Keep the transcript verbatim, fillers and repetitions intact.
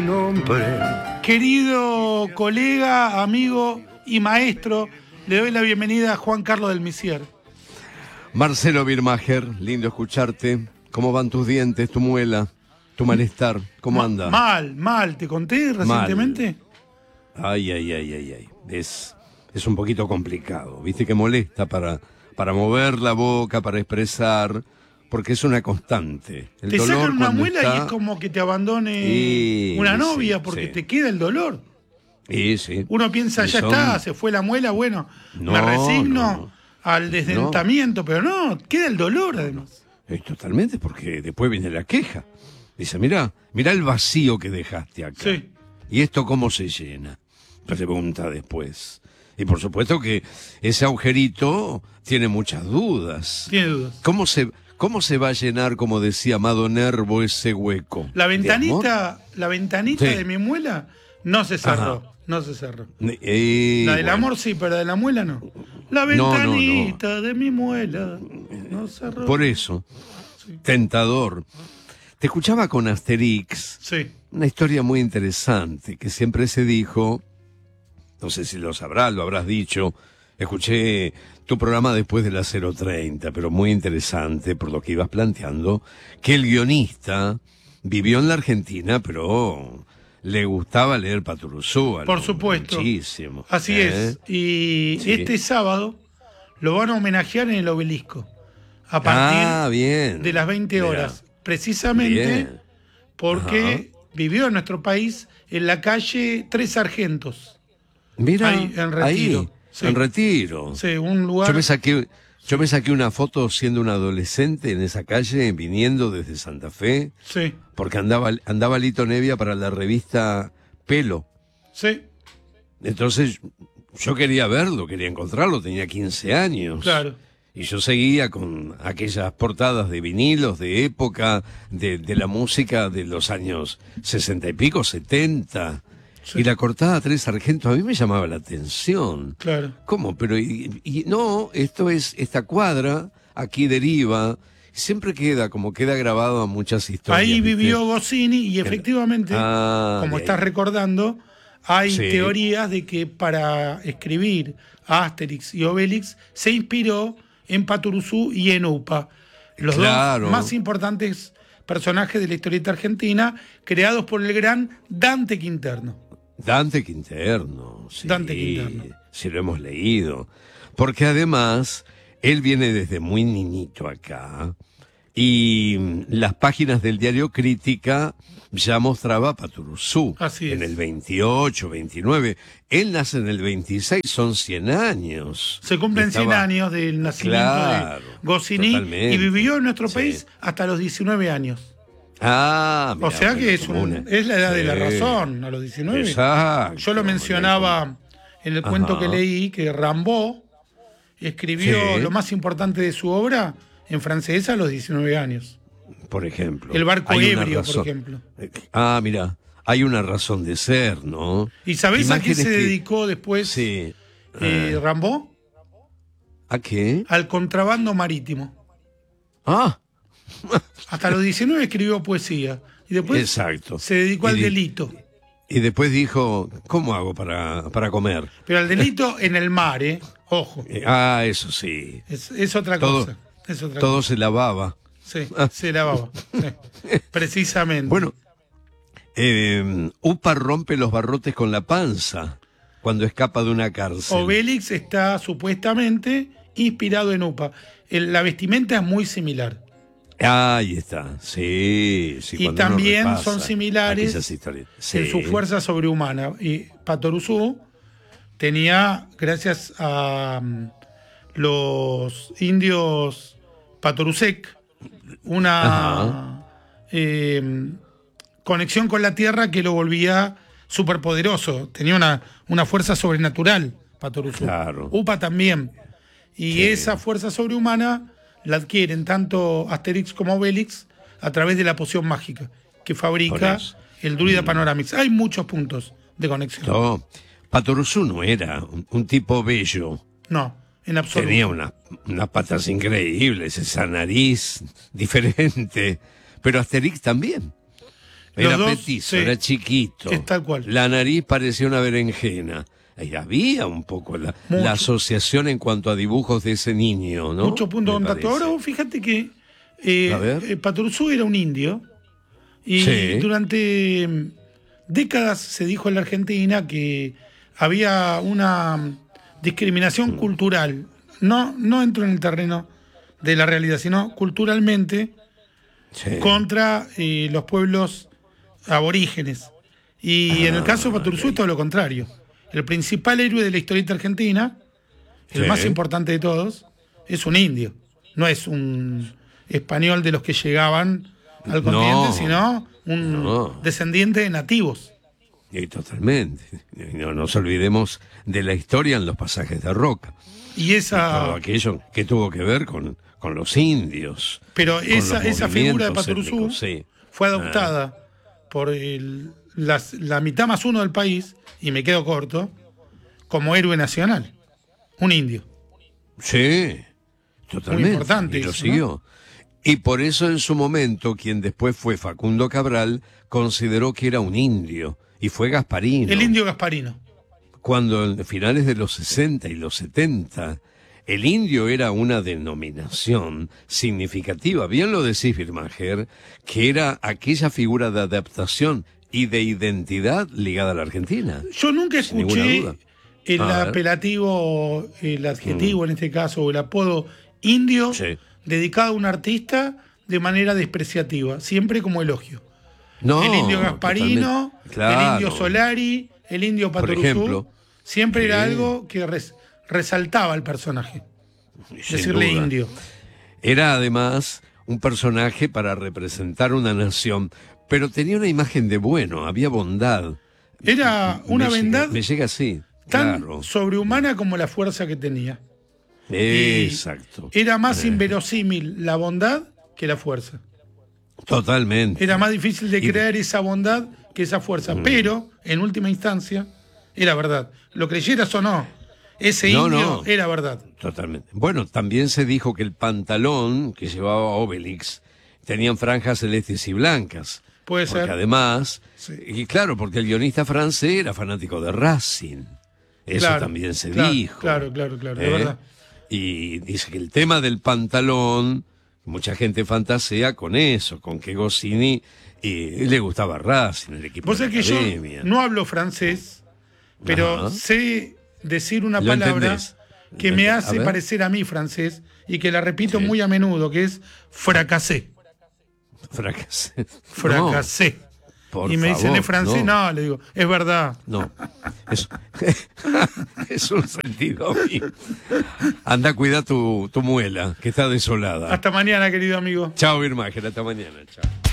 Nombre. Querido colega, amigo y maestro, le doy la bienvenida a Juan Carlos del Misier. Marcelo Birmacher, lindo escucharte. ¿Cómo van tus dientes, tu muela, tu malestar? ¿Cómo Ma anda? Mal, mal, ¿te conté recientemente? Mal. Ay, ay, ay, ay, ay. Es, es un poquito complicado, viste que molesta para, para mover la boca, para expresar, porque es una constante. El te dolor sacan una muela está... y es como que te abandone y, una y novia sí, porque sí. te queda el dolor. Y, sí. Uno piensa, y ya son... está, se fue la muela, bueno, no, me resigno no, no. al desdentamiento, no. Pero no, queda el dolor además. Es totalmente, porque después viene la queja. Dice, mirá, mirá el vacío que dejaste acá. Sí. ¿Y esto cómo se llena? Pregunta después. Y por supuesto que ese agujerito tiene muchas dudas. Tiene dudas. ¿Cómo se, cómo se va a llenar, como decía Amado Nervo, ese hueco? La ventanita, la ventanita sí. de mi muela no se cerró. Ajá. No se cerró. Eh, la del bueno. amor sí, pero de la muela no. La ventanita no, no, no. de mi muela no cerró. Por eso, sí. Tentador. Te escuchaba con Asterix. Sí. Una historia muy interesante que siempre se dijo, no sé si lo sabrás, lo habrás dicho, escuché tu programa después de la cero treinta, pero muy interesante por lo que ibas planteando, que el guionista vivió en la Argentina, pero le gustaba leer Patoruzú. Por supuesto. Muchísimo. Así ¿eh? es. Y sí. Este sábado lo van a homenajear en el Obelisco. A partir ah, bien. de las veinte horas. Mirá. Precisamente bien. Porque Ajá. vivió en nuestro país en la calle Tres Sargentos. Mira, ahí, en Retiro. Ahí, sí. en Retiro. Sí, un lugar... Yo me saqué... Yo me saqué una foto siendo un adolescente en esa calle, viniendo desde Santa Fe. Sí. Porque andaba, andaba Lito Nevia para la revista Pelo. Sí. Entonces, yo quería verlo, quería encontrarlo, tenía quince años. Claro. Y yo seguía con aquellas portadas de vinilos de época, de, de la música de los años sesenta y pico, setenta. Sí. Y la cortada Tres Sargentos a mí me llamaba la atención. Claro. ¿Cómo? Pero, y, y no, esto es, esta cuadra, aquí deriva, siempre queda, como queda grabado a muchas historias. Ahí ¿viste? vivió Goscinny y efectivamente, ah, como estás ahí. recordando, hay sí. teorías de que para escribir Asterix y Obelix se inspiró en Patoruzú y en Upa, los claro. dos más importantes personajes de la historieta argentina, creados por el gran Dante Quinterno. Dante Quinterno, sí, Dante Quinterno. Sí lo hemos leído. Porque además, él viene desde muy niñito acá, y las páginas del diario Crítica ya mostraba Patoruzú. Así es. En el veintiocho, veintinueve. Él nace en el veintiséis, son cien años. Se cumplen Estaba... cien años del nacimiento claro, de Goscinny y vivió en nuestro sí. país hasta los diecinueve años. Ah, mirá, o sea que es, un, es la edad sí. de la razón, a los diecinueve. Exacto. Yo lo mencionaba en el cuento Ajá. que leí, que Rimbaud escribió sí. lo más importante de su obra en francés a los diecinueve años. Por ejemplo. El barco ebrio, por ejemplo. Ah, mira, hay una razón de ser, ¿no? ¿Y sabés Imágenes a qué se que... dedicó después sí. eh, ah. Rimbaud? ¿A qué? Al contrabando marítimo. Ah. Hasta los diecinueve escribió poesía. Y después Exacto. se dedicó y al de... delito. Y después dijo, ¿cómo hago para, para comer? Pero al delito en el mar, ¿eh? Ojo. Eh, ah, eso sí. Es, es otra todo, cosa. Es otra todo cosa. se lavaba. Sí, ah. se lavaba. Sí. Precisamente. Bueno, eh, Upa rompe los barrotes con la panza cuando escapa de una cárcel. Obelix está supuestamente inspirado en Upa. El, la vestimenta es muy similar. Ahí está, sí. sí y también son similares sí. en su fuerza sobrehumana. Y Patoruzú tenía, gracias a um, los indios Patoruzek, una eh, conexión con la tierra que lo volvía superpoderoso. Tenía una, una fuerza sobrenatural, Patoruzú. Claro. Upa también. Y sí. esa fuerza sobrehumana la adquieren tanto Asterix como Obelix a través de la poción mágica que fabrica el druida mm. Panoramix. Hay muchos puntos de conexión. No, Patoruzú no era un, un tipo bello. No, en absoluto. Tenía unas unas patas increíbles, esa nariz diferente. Pero Asterix también. Era dos, petizo, sí, era chiquito. es tal cual. La nariz parecía una berenjena. Y había un poco la, la asociación en cuanto a dibujos de ese niño, ¿no? Mucho punto de contacto. Ahora vos fíjate que eh, eh, Patoruzú era un indio y sí. durante décadas se dijo en la Argentina que había una discriminación mm. cultural. No, no entro en el terreno de la realidad, sino culturalmente sí. contra eh, los pueblos aborígenes. Y ah, en el caso de Patoruzú es todo lo contrario. El principal héroe de la historieta argentina, el sí. más importante de todos, es un indio. No es un español de los que llegaban al continente, no, sino un no. descendiente de nativos. Y totalmente. No nos olvidemos de la historia en los pasajes de Roca. Y esa... Y todo aquello que tuvo que ver con, con los indios. Pero esa, esa figura de Patoruzú sí. fue adoptada ah. por el, las, la mitad más uno del país, y me quedo corto, como héroe nacional. Un indio. Sí, totalmente. Muy importante. Y lo eso, siguió. ¿no? Y por eso en su momento, quien después fue Facundo Cabral, consideró que era un indio, y fue Gasparino. El indio Gasparino. Cuando en finales de los sesenta y los setenta, el indio era una denominación significativa. Bien lo decís, Birmacher, que era aquella figura de adaptación y de identidad ligada a la Argentina. Yo nunca escuché el ah, apelativo, el adjetivo mm. en este caso, o el apodo indio sí. dedicado a un artista de manera despreciativa, siempre como elogio. No, el indio Gasparino, claro. el indio Solari, el indio Patoruzú, siempre sí. era algo que res, resaltaba al personaje. Sin decirle duda. Indio. Era además un personaje para representar una nación, pero tenía una imagen de bueno, había bondad. Era una me bondad llega, me llega así, tan claro. sobrehumana como la fuerza que tenía. Exacto. Y era más eh. inverosímil la bondad que la fuerza. Totalmente. Era más difícil de creer y... esa bondad que esa fuerza, mm. pero en última instancia era verdad. Lo creyeras o no, ese no, indio no. era verdad. Totalmente. Bueno, también se dijo que el pantalón que llevaba Obelix tenían franjas celestes y blancas. Puede porque ser. Además, sí. y claro, porque el guionista francés era fanático de Racing. Eso claro, también se claro, dijo. Claro, claro, claro, ¿eh? de verdad. Y dice que el tema del pantalón, mucha gente fantasea con eso, con que Goscinny eh, le gustaba Racing, el equipo Vos de la que academia. Yo no hablo francés, pero Ajá. sé decir una palabra entendés? que me hace a parecer a mí francés y que la repito sí. muy a menudo, que es fracasé. Fracasé. Fracasé. No, por y me favor, dicen, ¿es francés? No. no, le digo, es verdad. No, es, es un sentido. Anda, cuida tu, tu muela, que está desolada. Hasta mañana, querido amigo. Chao, Birmacher, hasta mañana. Chao.